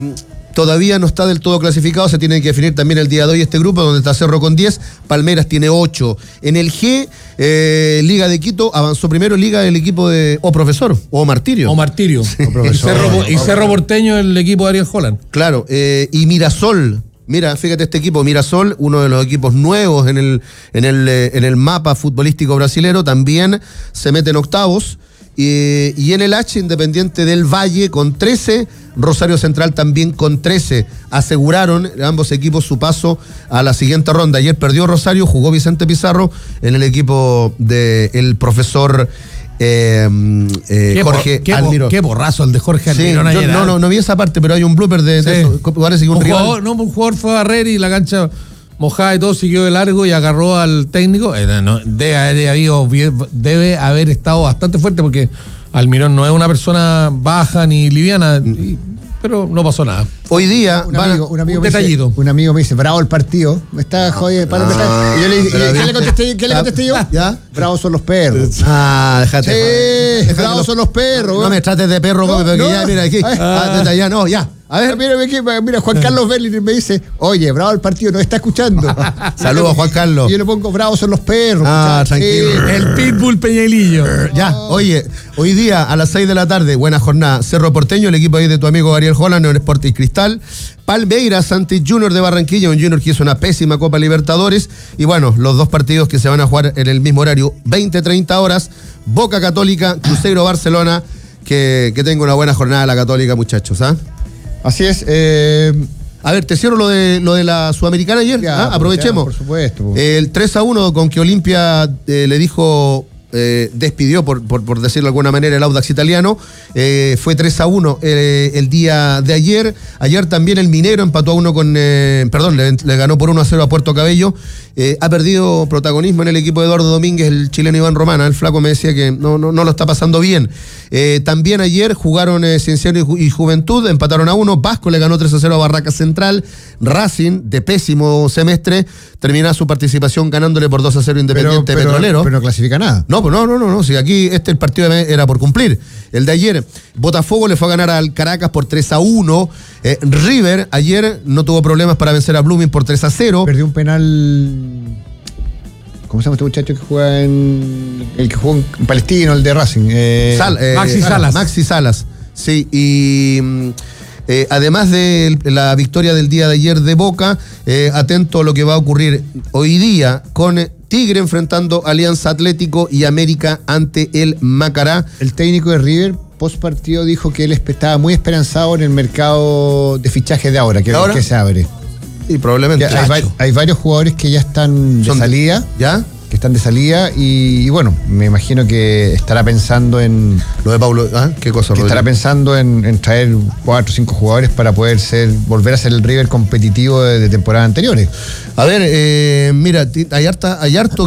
todavía no está del todo clasificado, se tiene que definir también el día de hoy este grupo, donde está Cerro con 10, Palmeiras tiene 8. En el G, Liga de Quito avanzó primero, Liga del equipo de Profesor, o Martirio. Sí. Y Cerro Porteño, el equipo de Ariel Holland. Claro, y Mirasol. Mira, fíjate este equipo, Mirasol, uno de los equipos nuevos en el mapa futbolístico brasilero, también se mete en octavos. Y en el H, Independiente del Valle con 13, Rosario Central también con 13. Aseguraron ambos equipos su paso a la siguiente ronda. Ayer perdió Rosario, jugó Vicente Pizarro en el equipo del profesor Jorge Almirón. Qué borrazo el de Jorge Almirón ayer. No vi esa parte, pero hay un blooper de eso. Parece que un jugador fue a barrer y la cancha mojada y todo, siguió de largo y agarró al técnico. Debe haber estado bastante fuerte, porque Almirón no es una persona baja ni liviana, pero no pasó nada. Hoy día, un amigo me dice, bravo el partido. Me está jodiendo. Y yo le dije, ¿qué le contesté yo? ¿Ya? Bravos son los perros. Déjate. Sí, bravos son los perros. No me trates de perro, porque ya, mira aquí. Ya. A ver, mira, Juan Carlos Berliner me dice, oye, bravo el partido, nos está escuchando. Saludos, Juan Carlos. Y yo le pongo, bravos son los perros. Tranquilo. El Pitbull Peñailillo. Ya, oye, hoy día a las 6 de la tarde, buena jornada, Cerro Porteño, el equipo ahí de tu amigo Ariel Holland, en Sporting Cristal. Palmeiras ante Junior de Barranquilla, un Junior que hizo una pésima Copa Libertadores. Y bueno, los dos partidos que se van a jugar en el mismo horario, 20-30 horas, Boca Católica, Cruzeiro Barcelona. Que tenga una buena jornada la Católica, muchachos, ¿ah? Así es. A ver, te cierro lo de la Sudamericana ayer. Aprovechemos. Por supuesto. El 3-1 con que Olimpia le dijo, despidió, por decirlo de alguna manera, el Audax italiano. Fue 3-1 el día de ayer. Ayer también el Minero empató a 1 con. Le ganó por 1-0 a Puerto Cabello. Ha perdido protagonismo en el equipo de Eduardo Domínguez, el chileno Iván Romana. El flaco me decía que no lo está pasando bien. También ayer jugaron Cienciano y Juventud, empataron a 1. Vasco le ganó 3-0 a Barracas Central. Racing, de pésimo semestre, termina su participación ganándole por 2-0 Independiente Petrolero. Pero no clasifica nada. No, si aquí el partido era por cumplir. El de ayer, Botafogo le fue a ganar al Caracas por 3-1. River ayer no tuvo problemas para vencer a Blooming por 3-0. Perdió un penal. ¿Cómo se llama este muchacho que juega el que jugó en Palestino, el de Racing? Maxi Salas. Sí, y además de la victoria del día de ayer de Boca, atento a lo que va a ocurrir hoy día con Tigre enfrentando Alianza Atlético y América ante el Macará. El técnico de River post partido dijo que él estaba muy esperanzado en el mercado de fichajes de ahora, que se abre. Y probablemente hay varios jugadores que ya están de salida. ¿Ya? Que están de salida y bueno, me imagino que estará pensando en lo de Paulo. ¿Qué cosa? Que estará pensando en traer 4 o 5 jugadores para poder volver a ser el River competitivo de temporadas anteriores. A ver, mira, hay harto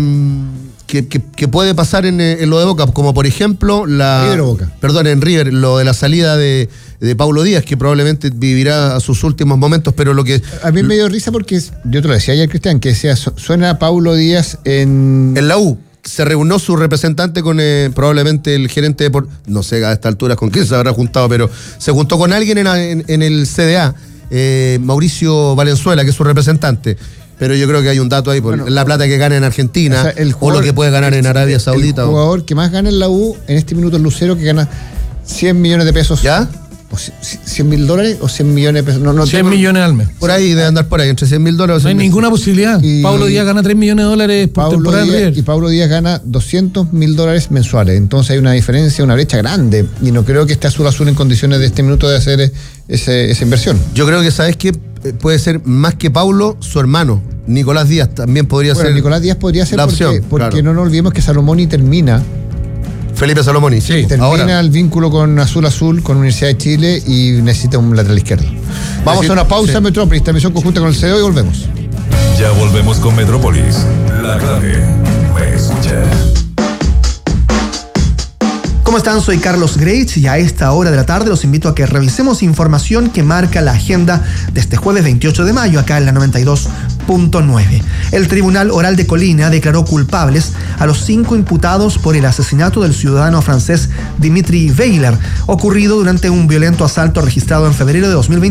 que puede pasar en lo de Boca, como por ejemplo River o Boca. En River, lo de la salida de Paulo Díaz, que probablemente vivirá sus últimos momentos, pero lo que... A mí me dio risa porque, yo te lo decía ayer, Cristian, que decía, suena Paulo Díaz en la U. Se reunió su representante con probablemente el gerente de... No sé a esta altura con quién se habrá juntado, pero se juntó con alguien en el CDA, Mauricio Valenzuela, que es su representante. Pero yo creo que hay un dato ahí, la plata que gana en Argentina, o lo que puede ganar en Arabia Saudita. El jugador que más gana en la U en este minuto es Lucero, que gana 100 millones de pesos. ¿Ya? O $100,000 o 100 millones de pesos. 100 millones al mes. Por ahí debe andar por ahí, entre $100,000 o 100 No hay ninguna posibilidad. Paulo Díaz gana $3 millones por temporada en River. Y Paulo Díaz gana $200,000 mensuales. Entonces hay una diferencia, una brecha grande. Y no creo que esté Azul en condiciones de este minuto de hacer esa inversión. Yo creo que, ¿sabes qué? Puede ser más que Paulo, su hermano. Nicolás Díaz también podría ser. Nicolás Díaz podría ser la opción, porque claro. No nos olvidemos que Salomoni termina. Felipe Salomoni, sí. Termina el vínculo con Azul, con Universidad de Chile y necesita un lateral izquierdo. Vamos a una pausa, Metrópolis, transmisión conjunta con el CDO y volvemos. Ya volvemos con Metrópolis. La clave, me escucha. ¿Cómo están? Soy Carlos Greitz y a esta hora de la tarde los invito a que revisemos información que marca la agenda de este jueves 28 de mayo acá en la 92.9. El Tribunal Oral de Colina declaró culpables a los 5 imputados por el asesinato del ciudadano francés Dimitri Weiler, ocurrido durante un violento asalto registrado en febrero de 2020